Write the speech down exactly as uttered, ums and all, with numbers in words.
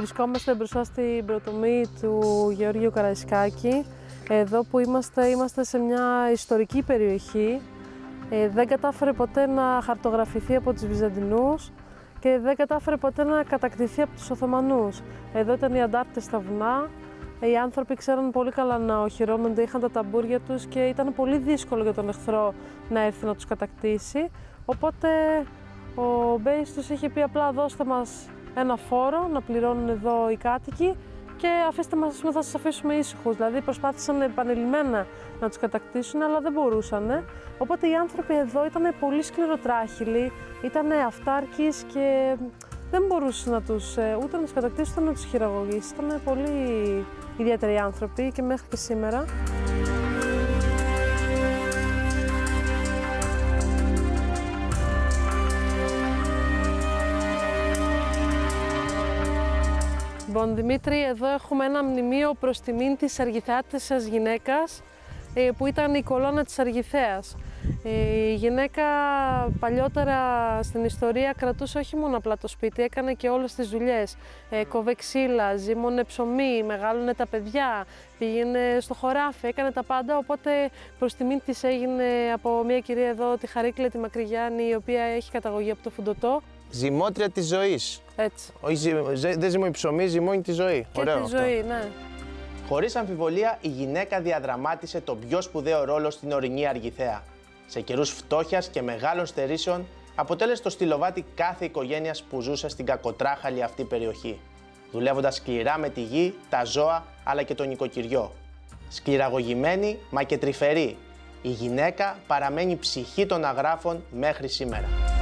Βρισκόμαστε μπροστά στην πρωτομή του Γεώργιου Καραϊσκάκη. Εδώ που είμαστε, είμαστε σε μια ιστορική περιοχή. Ε, δεν κατάφερε ποτέ να χαρτογραφηθεί από τους Βυζαντινούς και δεν κατάφερε ποτέ να κατακτηθεί από τους Οθωμανούς. Εδώ ήταν οι αντάρτες στα βουνά. Οι άνθρωποι ξέραν πολύ καλά να οχυρώνονται, είχαν τα ταμπούρια τους και ήταν πολύ δύσκολο για τον εχθρό να έρθει να τους κατακτήσει. Οπότε ο Μπέης τους είχε πει απλά δώστε μας ένα φόρο να πληρώνουν εδώ οι κάτοικοι και αφήστε μας, θα σας αφήσουμε ήσυχους. Δηλαδή προσπάθησαν επανειλημμένα να τους κατακτήσουν, αλλά δεν μπορούσαν. Οπότε οι άνθρωποι εδώ ήταν πολύ σκληροτράχυλοι, ήταν αυτάρκεις και δεν μπορούσαν να τους, ούτε να τους κατακτήσουν, ούτε να τους χειραγωγήσει. Ήταν πολύ ιδιαίτεροι άνθρωποι και μέχρι και σήμερα. Λοιπόν, Δημήτρη, εδώ έχουμε ένα μνημείο προς τιμήν της Αργιθεάτισσας γυναίκας, που ήταν η κολόνα της Αργιθέας. Η γυναίκα παλιότερα στην ιστορία κρατούσε όχι μόνο απλά το σπίτι, έκανε και όλες τις δουλειές. Κόβε ξύλα, ζύμωνε ψωμί, μεγάλωνε τα παιδιά, πήγαινε στο χωράφι, έκανε τα πάντα, οπότε προς τιμήν της έγινε από μια κυρία εδώ, τη Χαρίκλα τη Μακρυγιάννη, η οποία έχει καταγωγή από το Φουντοτό. Ζυμώτρια της ζωής. Έτσι. Όχι, ζυ... δεν ζυμώνει ψωμί, ζυμώνει τη ζωή. Και Ωραίο τη αυτό. ζωή, ναι. Χωρίς αμφιβολία, η γυναίκα διαδραμάτισε τον πιο σπουδαίο ρόλο στην ορεινή Αργιθέα. Σε καιρούς φτώχειας και μεγάλων στερήσεων, αποτέλεσε το στυλοβάτι κάθε οικογένειας που ζούσε στην κακοτράχαλη αυτή περιοχή, δουλεύοντας σκληρά με τη γη, τα ζώα αλλά και το νοικοκυριό. Σκληραγωγημένη μα και τρυφερή, η γυναίκα παραμένει ψυχή των αγράφων μέχρι σήμερα.